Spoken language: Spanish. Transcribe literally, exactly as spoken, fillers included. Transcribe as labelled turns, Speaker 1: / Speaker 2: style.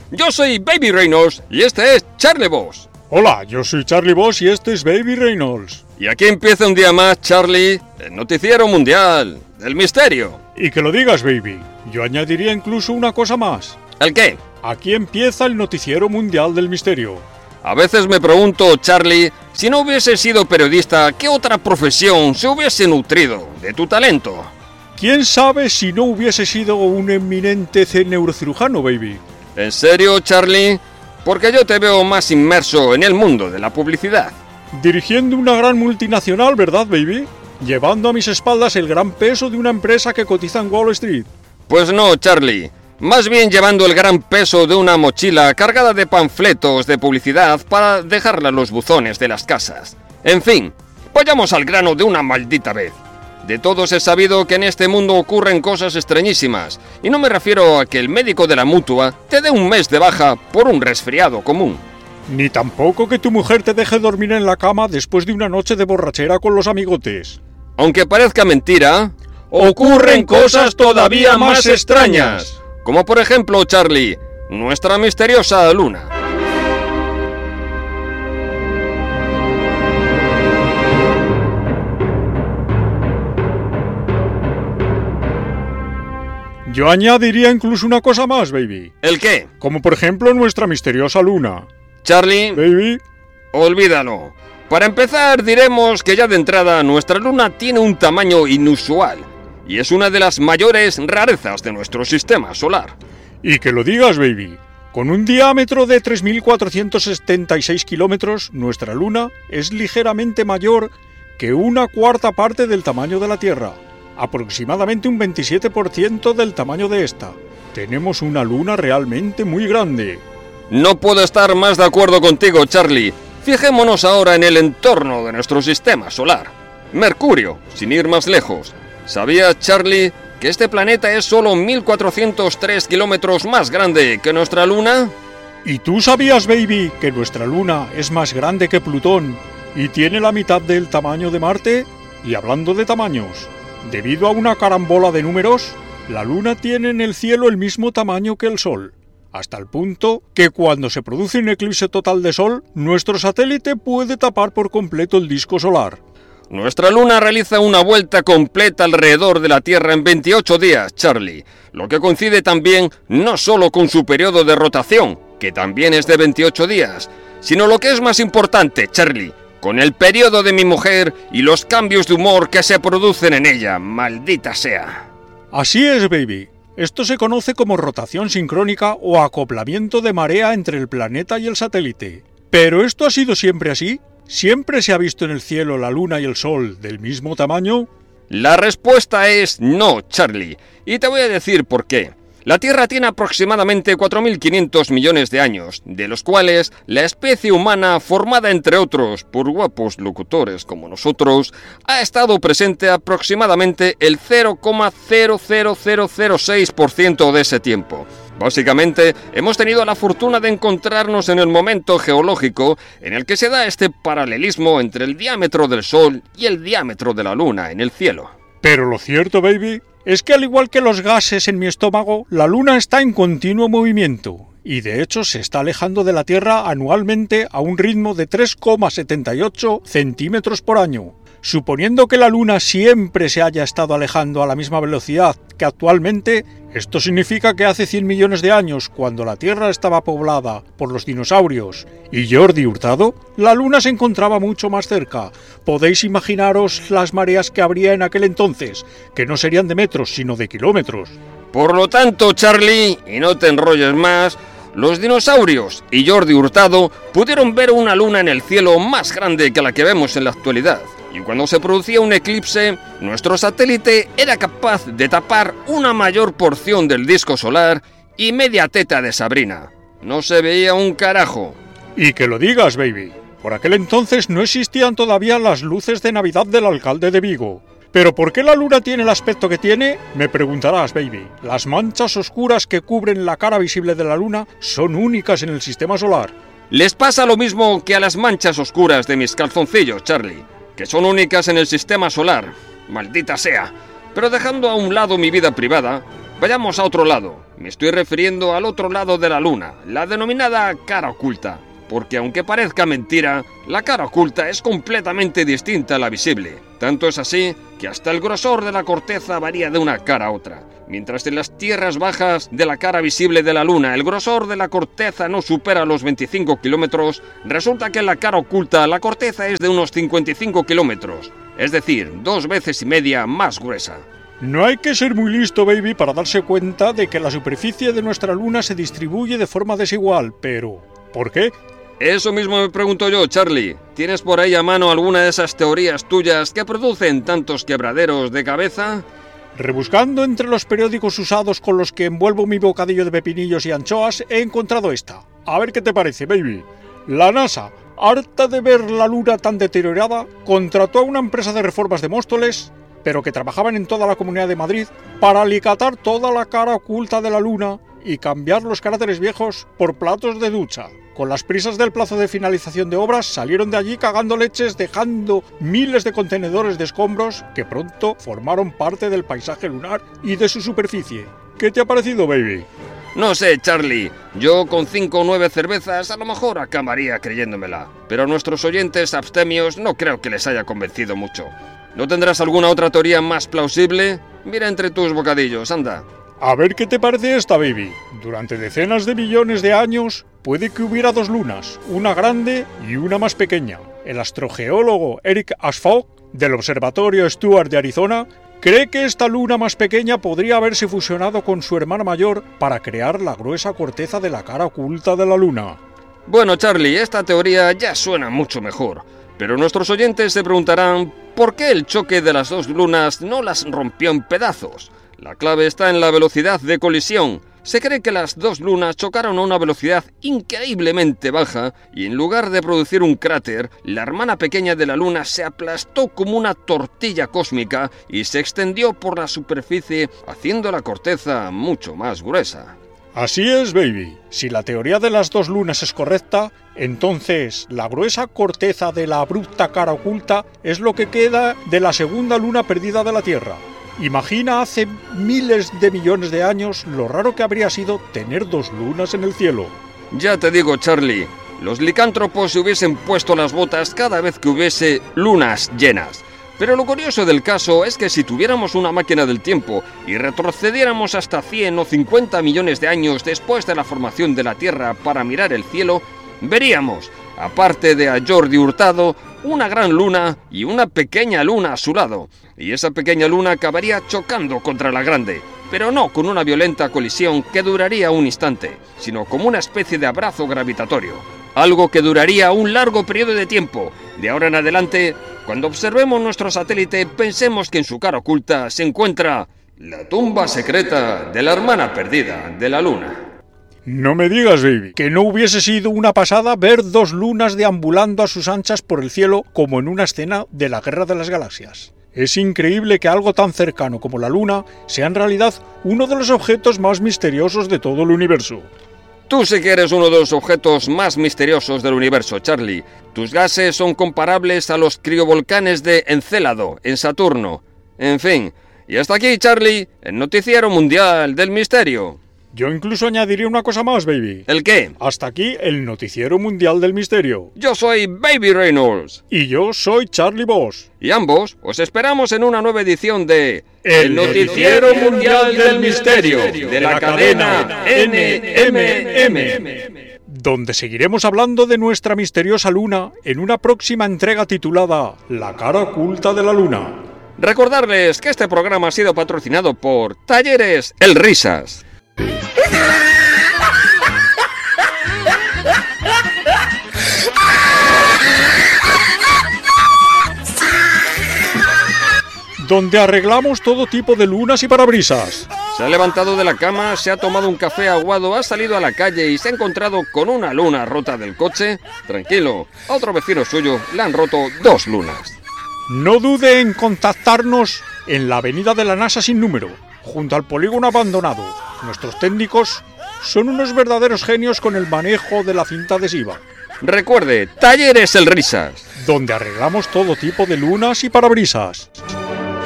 Speaker 1: Yo soy Baby Reynolds y este es Charlie Boss.
Speaker 2: Hola, yo soy Charlie Boss y este es Baby Reynolds.
Speaker 1: Y aquí empieza un día más, Charlie, el noticiero mundial del misterio.
Speaker 2: Y que lo digas, Baby. Yo añadiría incluso una cosa más.
Speaker 1: ¿El qué?
Speaker 2: Aquí empieza el noticiero mundial del misterio.
Speaker 1: A veces me pregunto, Charlie, si no hubiese sido periodista, ¿qué otra profesión se hubiese nutrido de tu talento?
Speaker 2: ¿Quién sabe si no hubiese sido un eminente neurocirujano, Baby?
Speaker 1: ¿En serio, Charlie? Porque yo te veo más inmerso en el mundo de la publicidad.
Speaker 2: Dirigiendo una gran multinacional, ¿verdad, Baby? Llevando a mis espaldas el gran peso de una empresa que cotiza en Wall Street.
Speaker 1: Pues no, Charlie. Más bien llevando el gran peso de una mochila cargada de panfletos de publicidad para dejarla en los buzones de las casas. En fin, vayamos al grano de una maldita vez. De todos es sabido que en este mundo ocurren cosas extrañísimas, y no me refiero a que el médico de la mutua te dé un mes de baja por un resfriado común.
Speaker 2: Ni tampoco que tu mujer te deje dormir en la cama después de una noche de borrachera con los amigotes.
Speaker 1: Aunque parezca mentira, ocurren cosas todavía más extrañas. Como por ejemplo, Charlie, nuestra misteriosa luna.
Speaker 2: Yo añadiría incluso una cosa más, Baby.
Speaker 1: ¿El qué?
Speaker 2: Como por ejemplo nuestra misteriosa luna.
Speaker 1: Charlie,
Speaker 2: Baby,
Speaker 1: olvídalo. Para empezar, diremos que ya de entrada nuestra luna tiene un tamaño inusual y es una de las mayores rarezas de nuestro sistema solar.
Speaker 2: Y que lo digas, Baby. Con un diámetro de tres mil cuatrocientos setenta y seis kilómetros, nuestra luna es ligeramente mayor que una cuarta parte del tamaño de la Tierra. Aproximadamente un veintisiete por ciento del tamaño de esta. Tenemos una luna realmente muy grande.
Speaker 1: No puedo estar más de acuerdo contigo, Charlie. Fijémonos ahora en el entorno de nuestro sistema solar. Mercurio, sin ir más lejos. ¿Sabías, Charlie, que este planeta es solo mil cuatrocientos tres kilómetros más grande que nuestra luna?
Speaker 2: ¿Y tú sabías, Baby, que nuestra luna es más grande que Plutón y tiene la mitad del tamaño de Marte? Y hablando de tamaños, debido a una carambola de números, la luna tiene en el cielo el mismo tamaño que el Sol, hasta el punto que cuando se produce un eclipse total de Sol, nuestro satélite puede tapar por completo el disco solar.
Speaker 1: Nuestra luna realiza una vuelta completa alrededor de la Tierra en veintiocho días, Charlie, lo que coincide también no solo con su periodo de rotación, que también es de veintiocho días, sino lo que es más importante, Charlie, con el periodo de mi mujer y los cambios de humor que se producen en ella, maldita sea.
Speaker 2: Así es, Baby. Esto se conoce como rotación sincrónica o acoplamiento de marea entre el planeta y el satélite. ¿Pero esto ha sido siempre así? ¿Siempre se ha visto en el cielo la luna y el sol del mismo tamaño?
Speaker 1: La respuesta es no, Charlie, y te voy a decir por qué. La Tierra tiene aproximadamente cuatro mil quinientos millones de años, de los cuales la especie humana, formada entre otros por guapos locutores como nosotros, ha estado presente aproximadamente el cero coma cero cero cero cero seis por ciento de ese tiempo. Básicamente, hemos tenido la fortuna de encontrarnos en el momento geológico en el que se da este paralelismo entre el diámetro del Sol y el diámetro de la Luna en el cielo.
Speaker 2: Pero lo cierto, Baby, es que al igual que los gases en mi estómago, la Luna está en continuo movimiento y de hecho se está alejando de la Tierra anualmente a un ritmo de tres coma setenta y ocho centímetros por año. Suponiendo que la Luna siempre se haya estado alejando a la misma velocidad que actualmente, esto significa que hace cien millones de años, cuando la Tierra estaba poblada por los dinosaurios y Jordi Hurtado, la Luna se encontraba mucho más cerca. Podéis imaginaros las mareas que habría en aquel entonces, que no serían de metros, sino de kilómetros.
Speaker 1: Por lo tanto, Charlie, y no te enrolles más, los dinosaurios y Jordi Hurtado pudieron ver una luna en el cielo más grande que la que vemos en la actualidad. Y cuando se producía un eclipse, nuestro satélite era capaz de tapar una mayor porción del disco solar y media teta de Sabrina. No se veía un carajo.
Speaker 2: Y que lo digas, Baby. Por aquel entonces no existían todavía las luces de Navidad del alcalde de Vigo. ¿Pero por qué la luna tiene el aspecto que tiene? Me preguntarás, Baby. Las manchas oscuras que cubren la cara visible de la luna son únicas en el sistema solar.
Speaker 1: Les pasa lo mismo que a las manchas oscuras de mis calzoncillos, Charlie, que son únicas en el sistema solar. Maldita sea. Pero dejando a un lado mi vida privada, Vayamos a otro lado. Me estoy refiriendo al otro lado de la Luna, la denominada cara oculta. Porque aunque parezca mentira, la cara oculta es completamente distinta a la visible. Tanto es así que hasta el grosor de la corteza varía de una cara a otra. Mientras en las tierras bajas de la cara visible de la Luna el grosor de la corteza no supera los veinticinco kilómetros, resulta que en la cara oculta la corteza es de unos cincuenta y cinco kilómetros. Es decir, dos veces y media más gruesa.
Speaker 2: No hay que ser muy listo, baby, para darse cuenta de que la superficie de nuestra Luna se distribuye de forma desigual, pero ¿por qué?
Speaker 1: Eso mismo me pregunto yo, Charlie. ¿Tienes por ahí a mano alguna de esas teorías tuyas que producen tantos quebraderos de cabeza?
Speaker 2: Rebuscando entre los periódicos usados con los que envuelvo mi bocadillo de pepinillos y anchoas, he encontrado esta. A ver qué te parece, baby. La NASA, harta de ver la Luna tan deteriorada, contrató a una empresa de reformas de Móstoles, pero que trabajaban en toda la Comunidad de Madrid, para alicatar toda la cara oculta de la Luna y cambiar los cráteres viejos por platos de ducha. Con las prisas del plazo de finalización de obras, salieron de allí cagando leches, dejando miles de contenedores de escombros que pronto formaron parte del paisaje lunar y de su superficie. ¿Qué te ha parecido, baby?
Speaker 1: No sé, Charlie. Yo con cinco o nueve cervezas a lo mejor acabaría creyéndomela. Pero a nuestros oyentes abstemios no creo que les haya convencido mucho. ¿No tendrás alguna otra teoría más plausible? Mira entre tus bocadillos, anda.
Speaker 2: A ver qué te parece esta, baby. Durante decenas de millones de años puede que hubiera dos lunas, una grande y una más pequeña. El astrogeólogo Eric Ashford, del Observatorio Stewart de Arizona, cree que esta luna más pequeña podría haberse fusionado con su hermana mayor para crear la gruesa corteza de la cara oculta de la Luna.
Speaker 1: Bueno, Charlie, esta teoría ya suena mucho mejor. Pero nuestros oyentes se preguntarán ¿por qué el choque de las dos lunas no las rompió en pedazos? La clave está en la velocidad de colisión. Se cree que las dos lunas chocaron a una velocidad increíblemente baja y en lugar de producir un cráter, la hermana pequeña de la Luna se aplastó como una tortilla cósmica y se extendió por la superficie, haciendo la corteza mucho más gruesa.
Speaker 2: Así es, baby. Si la teoría de las dos lunas es correcta, entonces la gruesa corteza de la abrupta cara oculta es lo que queda de la segunda luna perdida de la Tierra. Imagina hace miles de millones de años lo raro que habría sido tener dos lunas en el cielo.
Speaker 1: Ya te digo, Charlie, los licántropos se hubiesen puesto las botas cada vez que hubiese lunas llenas. Pero lo curioso del caso es que si tuviéramos una máquina del tiempo y retrocediéramos hasta cien o cincuenta millones de años después de la formación de la Tierra para mirar el cielo, veríamos, aparte de a Jordi Hurtado, una gran luna y una pequeña luna a su lado. Y esa pequeña luna acabaría chocando contra la grande, pero no con una violenta colisión que duraría un instante, sino como una especie de abrazo gravitatorio. Algo que duraría un largo periodo de tiempo. De ahora en adelante, cuando observemos nuestro satélite, pensemos que en su cara oculta se encuentra la tumba secreta de la hermana perdida de la Luna.
Speaker 2: No me digas, baby, que no hubiese sido una pasada ver dos lunas deambulando a sus anchas por el cielo como en una escena de la Guerra de las Galaxias. Es increíble que algo tan cercano como la Luna sea en realidad uno de los objetos más misteriosos de todo el universo.
Speaker 1: Tú sí que eres uno de los objetos más misteriosos del universo, Charlie. Tus gases son comparables a los criovolcanes de Encélado, en Saturno. En fin, y hasta aquí, Charlie, el noticiero mundial del misterio.
Speaker 2: Yo incluso añadiría una cosa más, baby.
Speaker 1: ¿El qué?
Speaker 2: Hasta aquí el noticiero mundial del misterio.
Speaker 1: Yo soy Baby Reynolds.
Speaker 2: Y yo soy Charlie Voss.
Speaker 1: Y ambos os esperamos en una nueva edición de...
Speaker 2: El noticiero mundial del misterio, de la cadena N M M. Donde seguiremos hablando de nuestra misteriosa luna en una próxima entrega titulada La cara oculta de la luna.
Speaker 1: Recordarles que este programa ha sido patrocinado por Talleres El Risas.
Speaker 2: Donde arreglamos todo tipo de lunas y parabrisas.
Speaker 1: Se ha levantado de la cama, se ha tomado un café aguado, ha salido a la calle y se ha encontrado con una luna rota del coche. Tranquilo, a otro vecino suyo le han roto dos lunas.
Speaker 2: No dude en contactarnos en la avenida de la NASA sin número, junto al polígono abandonado. Nuestros técnicos son unos verdaderos genios con el manejo de la cinta adhesiva.
Speaker 1: Recuerde, Talleres El Risas,
Speaker 2: donde arreglamos todo tipo de lunas y parabrisas.